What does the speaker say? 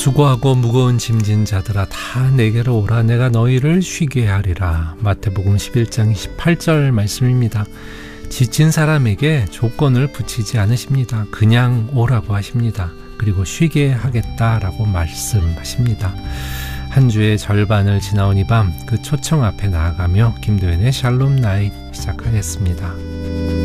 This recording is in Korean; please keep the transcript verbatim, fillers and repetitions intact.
수고하고 무거운 짐진 자들아 다 내게로 오라. 내가 너희를 쉬게 하리라. 마태복음 십일 장 이십팔 절 말씀입니다. 지친 사람에게 조건을 붙이지 않으십니다. 그냥 오라고 하십니다. 그리고 쉬게 하겠다라고 말씀하십니다. 한 주의 절반을 지나온 이 밤 그 초청 앞에 나아가며 김도연의 샬롬 나잇 시작하겠습니다.